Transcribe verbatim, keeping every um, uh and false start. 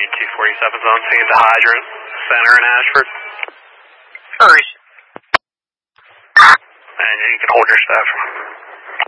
two forty-seven on scene to Hydrant Center in Ashford. Hurry. And you can hold your stuff.